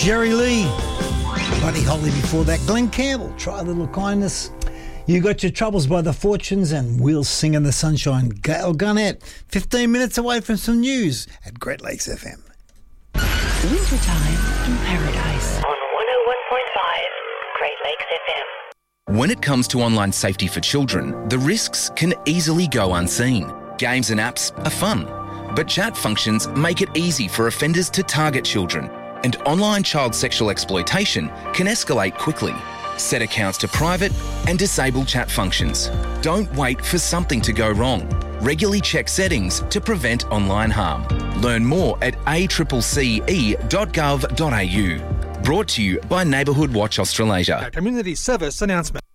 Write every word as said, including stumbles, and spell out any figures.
Jerry Lee. Buddy Holly before that. Glenn Campbell, Try a Little Kindness. You Got Your Troubles by The Fortunes and We'll Sing in the Sunshine. Gail Gunnett, fifteen minutes away from some news at Great Lakes F M. Wintertime in Paradise on one oh one point five Great Lakes F M. When it comes to online safety for children, the risks can easily go unseen. Games and apps are fun, but chat functions make it easy for offenders to target children, and online child sexual exploitation can escalate quickly. Set accounts to private and disable chat functions. Don't wait for something to go wrong. Regularly check settings to prevent online harm. Learn more at a c c e dot gov dot a u. Brought to you by Neighbourhood Watch Australasia. A community service announcement.